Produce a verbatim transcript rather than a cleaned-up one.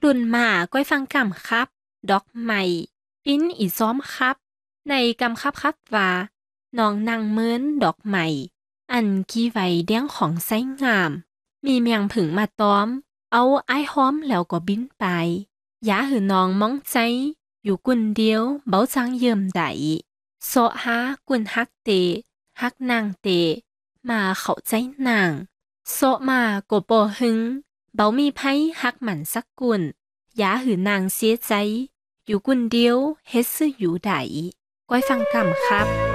ลุนมาก้อยฟังกำครับ ดอกใหม่ปิ้นอีซ้อมครับ ในกำครับครับว่าน้องนางเมินดอกใหม่ อันขี้ไว้เดี้ยงของไซงาม มีเมียงผึ่งมาต้อม เอาไอ้ห้อมแล้วก็บินไปอย่าหือน้องมองใจ อยู่กุนเดียวเบาจังเยิ่มไดโซหากุนฮักเตฮักนางเตมาเข้าใจนางโซมาโกโปหึงเบามีไผฮักหมันสักกุนอย่าหือนางเสียใจ อยู่กุนเดียวเฮ็ดซื่ออยู่ไดก้อยฟังกำครับ